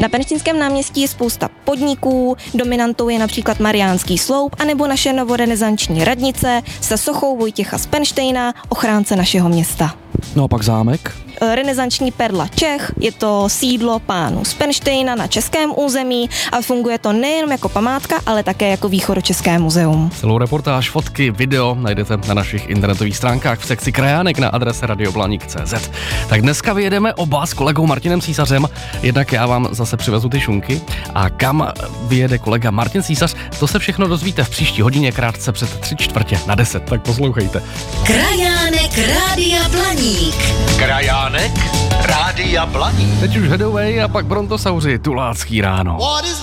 Na Pennštejnském náměstí je spousta podniků, dominantou je například Mariánský sloup anebo naše novorenesanční radnice se sochou Vojtěcha z Pennštejna, ochránce našeho města. No a pak zámek? Renesanční perla Čech, je to sídlo pánů z Pennštejna na českém území a funguje to nejen jako památka, ale také jako východočeské muzeum. Celou reportáž, fotky, video najdete na našich internetových stránkách v sekci Krajánek na adrese radioblaník.cz. Tak dneska vyjedeme oba s kolegou Martinem Císařem, jednak já vám zase přivezu ty šunky a kam vyjede kolega Martin Císař, to se všechno dozvíte v příští hodině krátce před 9:45, tak poslouchejte. Krajánek Rádia Blaník. Krajánek Rádia Blaník. Teď už Hedoway a pak Brontosauři, Tulácký ráno.